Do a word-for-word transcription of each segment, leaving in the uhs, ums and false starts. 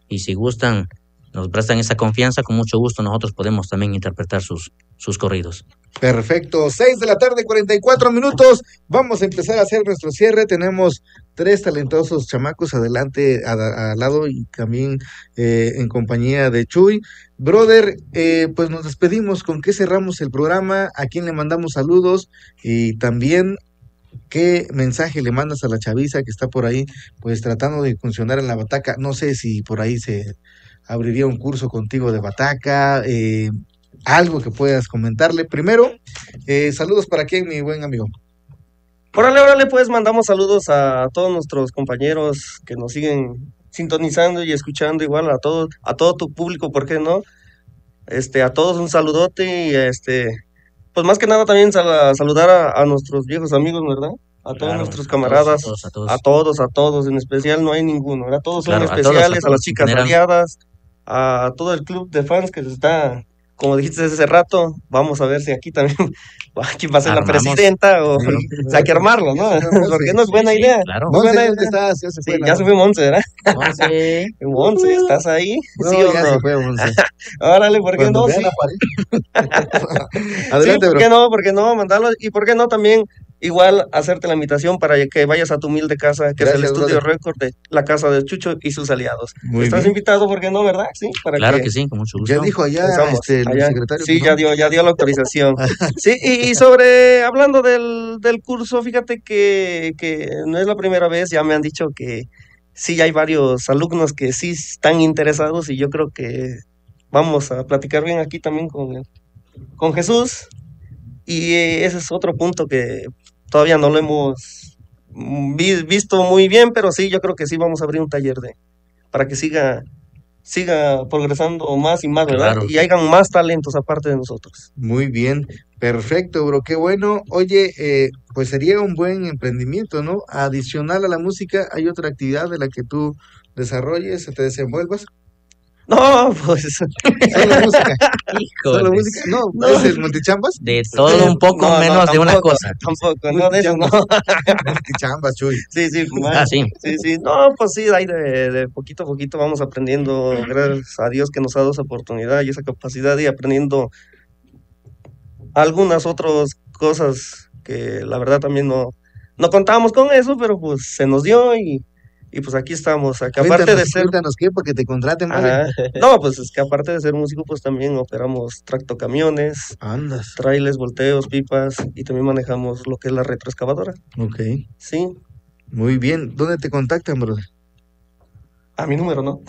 y si gustan, nos prestan esa confianza, con mucho gusto nosotros podemos también interpretar sus, sus corridos. Perfecto, seis de la tarde, cuarenta y cuatro minutos, vamos a empezar a hacer nuestro cierre, tenemos tres talentosos chamacos adelante, al lado y también eh, en compañía de Chuy. Brother, eh, pues nos despedimos, ¿con qué cerramos el programa? ¿A quién le mandamos saludos? Y también, ¿qué mensaje le mandas a la chaviza que está por ahí, pues tratando de funcionar en la bataca? No sé si por ahí se abriría un curso contigo de bataca, eh, algo que puedas comentarle. Primero, eh, saludos para quién, mi buen amigo. Órale, órale, pues mandamos saludos a todos nuestros compañeros que nos siguen sintonizando y escuchando, igual a todos, a todo tu público, ¿por qué no? Este, a todos un saludote y este, pues más que nada también sal- saludar a, a nuestros viejos amigos, ¿verdad? A todos Claro, nuestros a todos, a camaradas, todos, a todos. a todos, a todos, en especial no hay ninguno, ¿verdad? Todos son Claro, a todos, a especiales, a las todos, en chicas general. aliadas, a todo el club de fans que se está, como dijiste hace rato, vamos a ver si aquí también, aquí va a ser la Armamos, presidenta o, claro. o sea, hay que armarlo, ¿no? Porque no es buena Sí, sí, idea. claro. No es Monse, buena ¿dónde idea. estás? Ya se Sí, fue la ya se fue Monse, ¿verdad? Monse. Monse, ¿estás ahí? No, ¿Sí o ya no? se fue Monse. Órale, ¿por qué Cuando no? vean Sí. aparecer. Sí, Adelante, ¿por bro. qué no? ¿Por qué no? Mandarlo. Y ¿por qué no también igual hacerte la invitación para que vayas a tu humilde casa, que es el Gracias, Estudio brother. Record de la casa de Chucho y sus aliados? Muy Estás bien. invitado, ¿por qué no, verdad? Sí, para Claro que que sí, con mucho Ya gusto. dijo allá pensamos este, el allá. secretario. Sí, que ya no. dio, ya dio la autorización. Sí, y, y sobre, hablando del, del curso, fíjate que, que no es la primera vez, ya me han dicho que sí hay varios alumnos que sí están interesados y yo creo que vamos a platicar bien aquí también con, con Jesús. Y eh, ese es otro punto que todavía no lo hemos mm, vi- visto muy bien, pero sí, yo creo que sí vamos a abrir un taller de para que siga siga progresando más y más, ¿verdad? Claro. Y hayan más talentos aparte de nosotros. Muy bien, perfecto, bro, qué bueno. Oye, eh, pues sería un buen emprendimiento, ¿no? Adicional a la música, ¿hay otra actividad de la que tú desarrolles, te desenvuelvas? No, pues Solo música, solo Híjoles. música. No, No. ¿es el multichambas? De todo un poco, no, no, menos de una tampoco, cosa. tampoco, no de eso, no. Multichambas, Chuy. Sí, sí, Ah, más. sí. Sí, sí, no, pues sí, ahí de, de poquito a poquito vamos aprendiendo, gracias a Dios que nos ha dado esa oportunidad y esa capacidad y aprendiendo algunas otras cosas que la verdad también no, no contábamos con eso, pero pues se nos dio y, y pues aquí estamos. Acá, aparte Cuéntanos, de ser, cuéntanos qué, porque te contraten, vale. ajá, no, pues es que aparte de ser músico, pues también operamos tractocamiones, Andas, trailers, volteos, pipas y también manejamos lo que es la retroexcavadora. ok, Sí, muy bien. ¿Dónde te contactan, brother? a mi número, ¿no?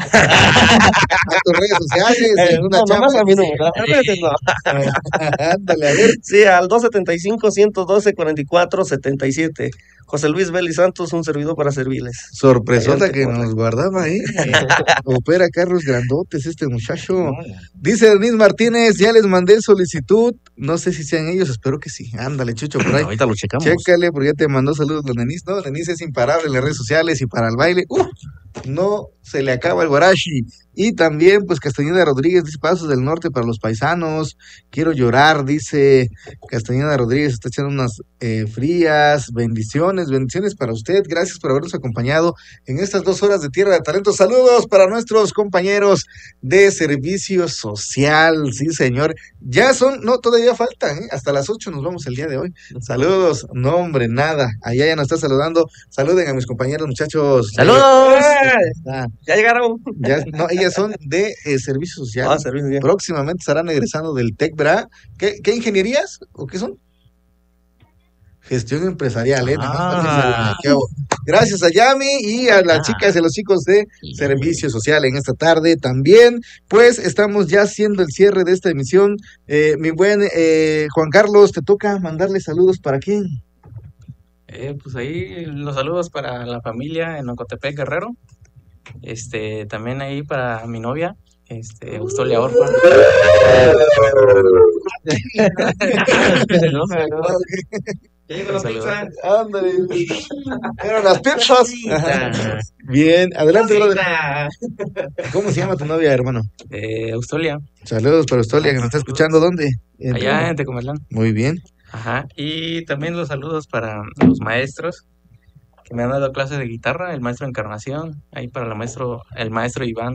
A tus redes sociales, Eh, en una no, nomás chamba. a mi número. A veces no. Ándale, a ver. Sí, al dos setenta y cinco, ciento doce, cuarenta y cuatro, setenta y siete. José Luis Vélez Santos, un servidor para servirles. Sorpresota Adelante, que Juan. nos guardaba, ¿eh? Opera carros grandotes este muchacho. Dice Denis Martínez, ya les mandé solicitud. No sé si sean ellos, espero que sí. Ándale, Chucho, por ahí. Ahorita lo checamos. Chécale, porque ya te mandó saludos la Denis. No, Denis es imparable en las redes sociales y para el baile. ¡Uh! No se le acaba el guarashi. Y también, pues, Castañeda Rodríguez dice Pasos del Norte para los paisanos. Quiero llorar, dice Castañeda Rodríguez. Está echando unas eh, frías. Bendiciones, bendiciones para usted. Gracias por habernos acompañado en estas dos horas de Tierra de Talento. Saludos para nuestros compañeros de Servicio Social. Sí, señor. Ya son, no, todavía faltan, ¿eh? Hasta las ocho nos vamos el día de hoy. Saludos. No, hombre, nada. Allá ya nos está saludando. Saluden a mis compañeros, muchachos. ¡Saludos! Ah, Ya llegaron. ya, no, ellas son de eh, Servicio Social. Ah, servicio bien. Próximamente estarán egresando del TECBRA. ¿Qué, qué ingenierías o qué son? Gestión empresarial, ¿eh? Nada más para que se Ah. quede. Gracias a Yami y a las Ah. chicas y los chicos de Sí. Servicio Social en esta tarde también. Pues estamos ya haciendo el cierre de esta emisión. Eh, mi buen eh, Juan Carlos, te toca mandarle saludos para quién. Eh, pues ahí los saludos para la familia en Ocotepec, Guerrero. Este, también ahí para mi novia, este, Austolia Orfa. No, pero- Ya llegó la Saludos. pizza. Ándale. Eran las pizzas. Ajá. Bien, adelante, brother. ¿Cómo se llama tu novia, hermano? Eh, Austolia, Saludos para Austolia, que nos está escuchando. ¿Dónde? En allá Tuma. en Tecomatlán. Muy bien. Ajá. Y también los saludos para los maestros que me han dado clases de guitarra, el maestro Encarnación, ahí para el maestro, el maestro Iván.